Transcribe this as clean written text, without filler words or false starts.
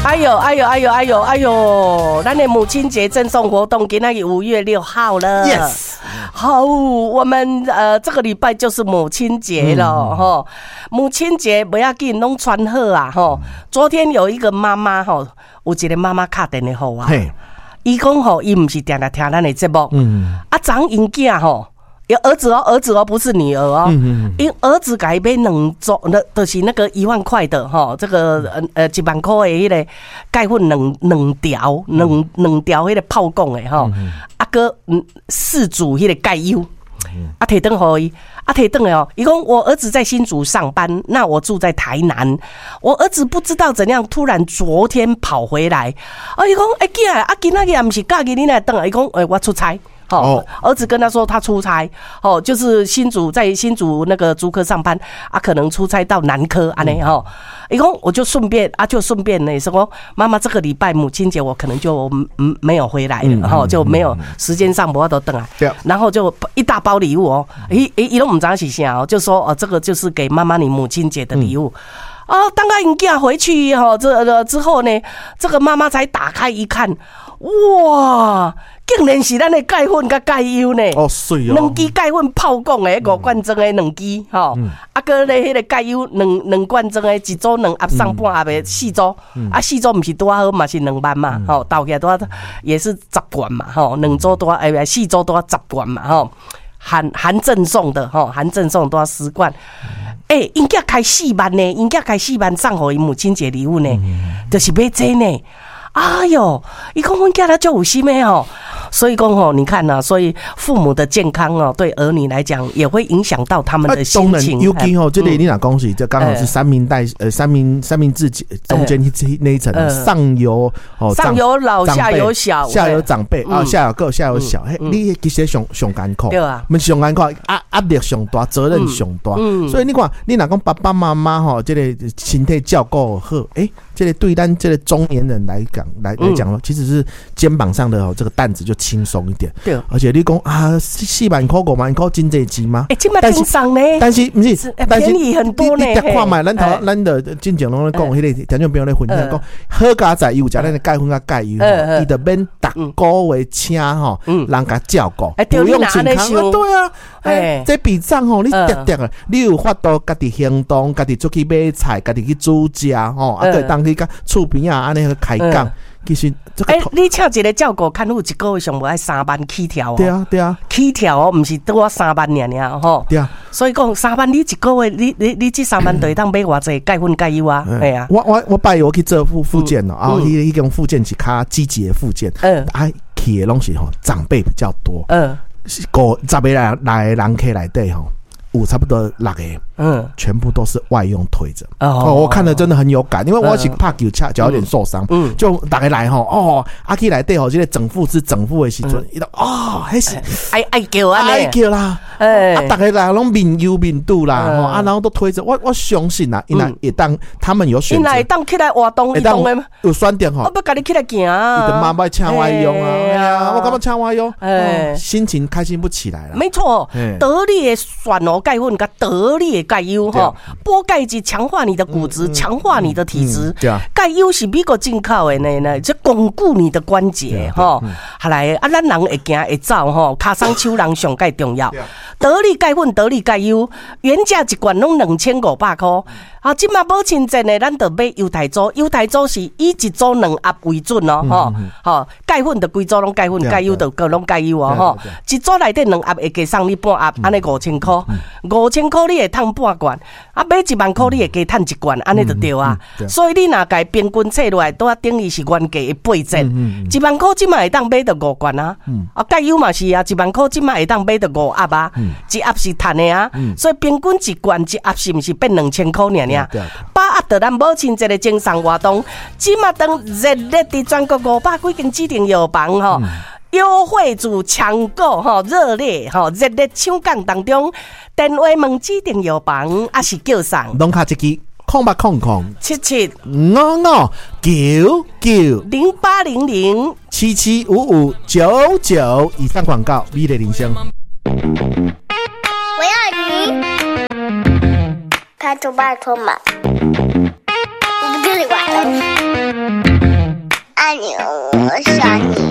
哎呦！咱的母亲节赠送活动今天5月6号了。 Yes， 好，我们这个礼拜就是母亲节了哈。母亲节不要紧，拢穿好啊哈。昨天有一个妈妈哈，有一个妈妈打电话给我，伊讲吼，伊唔是定定听咱的节目，昨因囝吼。有儿子哦，不是女儿哦。因儿子改买2周，就是那个1万块的哈，这个1万块的迄个钙粉两条迄个泡供的哈，个4组迄个钙油，摕回互伊，摕回来哦。伊讲我儿子在新竹上班，那我住在台南，我儿子不知道怎样突然昨天跑回来，伊讲囝今仔日也不是假日，你来等啊？伊讲我出差。儿子跟他说他出差，就是在新竹那个竹科上班可能出差到南科安尼哈。伊讲我就顺便呢说，妈妈这个礼拜母亲节我可能就没有回来了就没有时间上我都等啊。然后就一大包礼物哦，伊都唔知道是啥就说这个就是给妈妈你母亲节的礼物。当他因囝回去之后呢，这个妈妈才打开一看，哇！竟然是咱的钙粉甲钙油呢！ 水哦 ，2支钙粉泡供的5罐装的2支，个咧迄个钙油两罐装的，1组2盒上半盒的4组，4组不是多好嘛，是2万嘛，倒起来多也是10罐嘛，2组多4组多10罐嘛，含赠送的含赠送多10罐。因囝开4万呢，因囝开4万送互伊母亲节礼物呢，就是买这呢。哎呦，伊讲阮囝他就有心的哦，所以讲你看呐，所以父母的健康对儿女来讲也会影响到他们的心情。 尤其这里你若讲是，这刚好是三明治中间那一层，上有老下有小， 下有长辈下有个下有小，你其实上艰苦， 对啊， 们上艰苦，压力上大，责任上大，所以你看，你若讲爸爸妈妈这个身体照顾好，这个对咱这个中年人来讲其实是肩膀上的这个担子就轻松一点。对，而且你讲4万块5万块真济钱吗？ 这么轻松呢？ 但是不是？ 便宜很多呢。 你看嘛，咱的进前拢讲，迄个听众朋友咧分享讲，好家在有食咱的钙粉甲钙油，伊就免逐个月请人家照顾，不用健康。对啊，这笔账你定你有法度家己行动，家己出去买菜，家己去煮食可以当去甲厝边安尼去开讲。其实你请一个照顾看护1个月上无爱3万起跳哦。 对啊， 起跳不是多3万尔吼。对啊，所以讲3万你1个月你这3万就会当买偌济钙粉钙油啊？哎呀， 我拜我去做复健了啊，迄种复健是较积极的复健，去的拢是长辈比较多，10个来人客内底有差不多6个，全部都是外用推着。我看了真的很有感，因为我是拍球脚有点受伤，就大家来阿去来对这个整复是整复的时阵，伊都还是爱叫啦，大家来拢面油面肚啦，然后都推着。我相信啦，因为也当他们有选择， 因为当起来活动移动的， 有酸点我不跟你起来行，你的妈妈请外用啊，我干嘛请外用？心情开心不起来了。 没错，得力的选钙粉跟得力的钙油补钙质强化你的骨质，强化你的体质。钙油是美国进口的呢，这巩固你的关节好来咱人会行会走脚松手人上介重要。得力钙粉、得力钙油原价1罐拢2500块。现在没亲诊的，咱就买犹太州。犹太州是以1组2盒为准钙粉就规组拢钙粉，钙油就各拢钙油1组内底2盒会加送你半盒，安尼5000块，5000块你会赚半罐，买1万块你会加赚1罐，安尼就对啊。所以你若家平均测落来，都等于是原价的8折。1万块即卖会当买到5罐啊，钙油嘛是啊，1万块即卖会当买到5盒啊，1盒是赚的啊，所以平均1罐1盒是不是变2000块尔？把握到咱母亲节的精神活动，即马当热烈的全国500几间指定药房优惠组抢购热烈热烈抢购当中，电话问指定药房还是叫上拢卡一支 0800775599 0800775599以上广告，美丽人生。 我要鱼。拜托嘛，我不跟你玩了。 你，我想你。